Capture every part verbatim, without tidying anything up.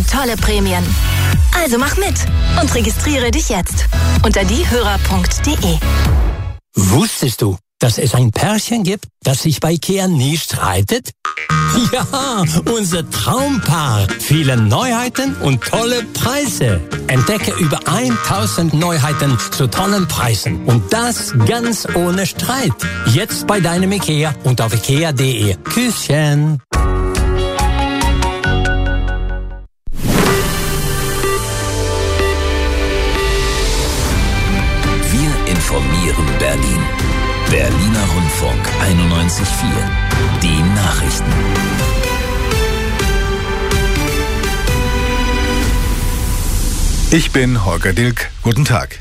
tolle Prämien. Also mach mit und registriere dich jetzt unter diehörer punkt de. Wusstest du, dass es ein Pärchen gibt, das sich bei Ikea nie streitet? Ja, unser Traumpaar. Viele Neuheiten und tolle Preise. Entdecke über tausend Neuheiten zu tollen Preisen. Und das ganz ohne Streit. Jetzt bei deinem Ikea und auf ikea punkt de. Küsschen. Wir informieren Berlin. Berliner Rundfunk einundneunzig Komma vier. Die Nachrichten. Ich bin Holger Dilk. Guten Tag.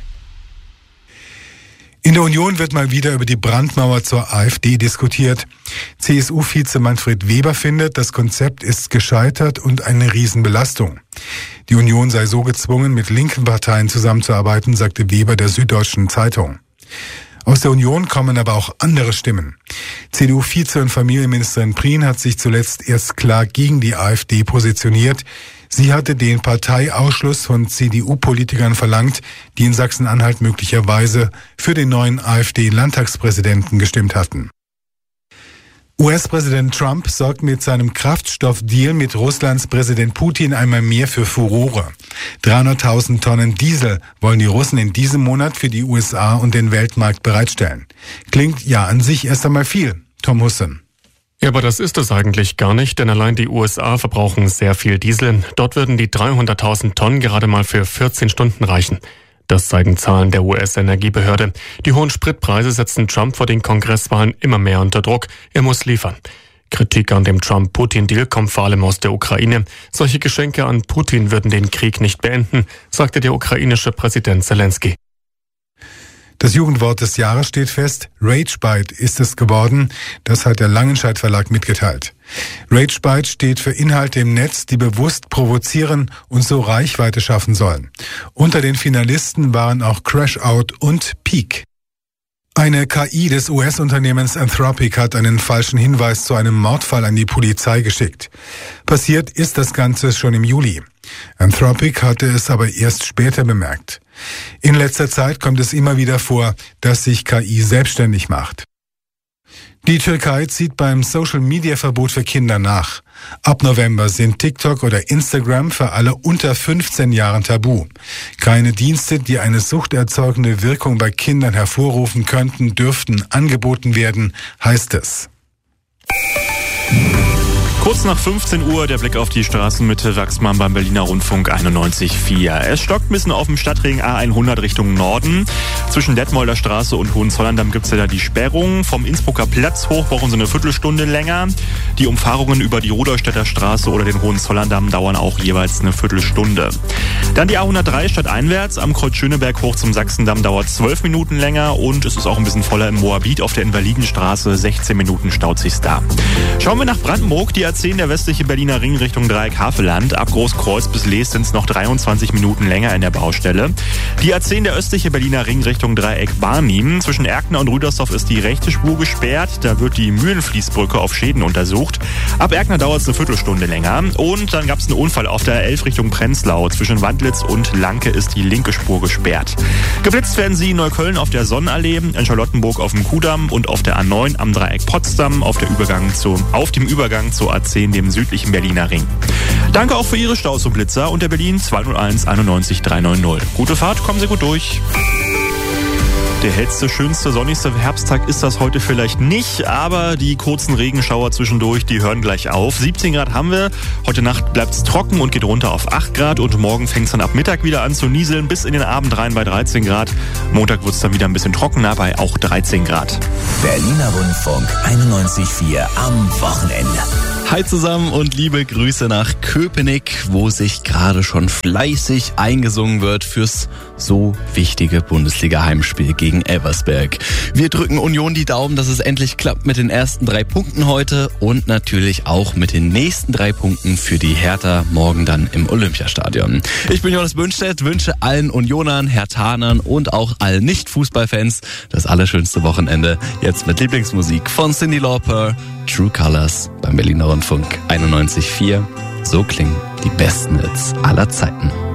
In der Union wird mal wieder über die Brandmauer zur AfD diskutiert. C S U-Vize Manfred Weber findet, das Konzept ist gescheitert und eine Riesenbelastung. Die Union sei so gezwungen, mit linken Parteien zusammenzuarbeiten, sagte Weber der Süddeutschen Zeitung. Aus der Union kommen aber auch andere Stimmen. C D U-Vize- und Familienministerin Prien hat sich zuletzt erst klar gegen die AfD positioniert. Sie hatte den Parteiausschluss von C D U-Politikern verlangt, die in Sachsen-Anhalt möglicherweise für den neuen AfD-Landtagspräsidenten gestimmt hatten. U S-Präsident Trump sorgt mit seinem Kraftstoffdeal mit Russlands Präsident Putin einmal mehr für Furore. dreihunderttausend Tonnen Diesel wollen die Russen in diesem Monat für die U S A und den Weltmarkt bereitstellen. Klingt ja an sich erst einmal viel. Tom Hussen. Ja, aber das ist es eigentlich gar nicht, denn allein die U S A verbrauchen sehr viel Diesel. Dort würden die dreihunderttausend Tonnen gerade mal für vierzehn Stunden reichen. Das zeigen Zahlen der U S-Energiebehörde. Die hohen Spritpreise setzen Trump vor den Kongresswahlen immer mehr unter Druck. Er muss liefern. Kritik an dem Trump-Putin-Deal kommt vor allem aus der Ukraine. Solche Geschenke an Putin würden den Krieg nicht beenden, sagte der ukrainische Präsident Zelensky. Das Jugendwort des Jahres steht fest. Ragebite ist es geworden. Das hat der Langenscheidt Verlag mitgeteilt. Ragebite steht für Inhalte im Netz, die bewusst provozieren und so Reichweite schaffen sollen. Unter den Finalisten waren auch Crashout und Peak. Eine K I des U S-Unternehmens Anthropic hat einen falschen Hinweis zu einem Mordfall an die Polizei geschickt. Passiert ist das Ganze schon im Juli. Anthropic hatte es aber erst später bemerkt. In letzter Zeit kommt es immer wieder vor, dass sich K I selbstständig macht. Die Türkei zieht beim Social-Media-Verbot für Kinder nach. Ab November sind TikTok oder Instagram für alle unter fünfzehn Jahren tabu. Keine Dienste, die eine suchterzeugende Wirkung bei Kindern hervorrufen könnten, dürften angeboten werden, heißt es. Kurz nach fünfzehn Uhr der Blick auf die Straßenmitte Wachsmann beim Berliner Rundfunk einundneunzig Komma vier. Es stockt ein bisschen auf dem Stadtring A hundert Richtung Norden. Zwischen Detmolder Straße und Hohenzollern-Damm gibt es ja da die Sperrung. Vom Innsbrucker Platz hoch brauchen sie eine Viertelstunde länger. Die Umfahrungen über die Rudolstädter Straße oder den Hohenzollern-Damm dauern auch jeweils eine Viertelstunde. Dann die A hundertdrei stadteinwärts am Kreuz Schöneberg hoch zum Sachsendamm dauert zwölf Minuten länger und es ist auch ein bisschen voller im Moabit auf der Invalidenstraße. sechzehn Minuten staut sich's da. Schauen wir nach Brandenburg. Die A zehn, der westliche Berliner Ring Richtung Dreieck Havelland. Ab Großkreuz bis Lees sind es noch dreiundzwanzig Minuten länger in der Baustelle. Die A zehn, der östliche Berliner Ring Richtung Dreieck Barnim. Zwischen Erkner und Rüdersdorf ist die rechte Spur gesperrt. Da wird die Mühlenfließbrücke auf Schäden untersucht. Ab Erkner dauert es eine Viertelstunde länger. Und dann gab es einen Unfall auf der A elf Richtung Prenzlau. Zwischen Wandlitz und Lanke ist die linke Spur gesperrt. Geblitzt werden sie in Neukölln auf der Sonnenallee, in Charlottenburg auf dem Kudamm und auf der A neun am Dreieck Potsdam auf, der Übergang zu, auf dem Übergang zur A zehn, dem südlichen Berliner Ring. Danke auch für Ihre Staus und Blitzer unter Berlin zwei null eins einundneunzig dreihundertneunzig. Gute Fahrt, kommen Sie gut durch. Der hellste, schönste, sonnigste Herbsttag ist das heute vielleicht nicht, aber die kurzen Regenschauer zwischendurch, die hören gleich auf. siebzehn Grad haben wir, heute Nacht bleibt es trocken und geht runter auf acht Grad und morgen fängt es dann ab Mittag wieder an zu nieseln, bis in den Abend rein bei dreizehn Grad. Montag wird es dann wieder ein bisschen trockener bei auch dreizehn Grad. Berliner Rundfunk einundneunzig Komma vier am Wochenende. Hi zusammen und liebe Grüße nach Köpenick, wo sich gerade schon fleißig eingesungen wird fürs so wichtige Bundesliga-Heimspiel gegen Elversberg. Wir drücken Union die Daumen, dass es endlich klappt mit den ersten drei Punkten heute und natürlich auch mit den nächsten drei Punkten für die Hertha morgen dann im Olympiastadion. Ich bin Jonas Bünstedt, wünsche allen Unionern, Herthanern und auch allen Nicht-Fußballfans das allerschönste Wochenende. Jetzt mit Lieblingsmusik von Cyndi Lauper, True Colors beim Berliner Rundfunk einundneunzig Komma vier. So klingen die besten Hits aller Zeiten.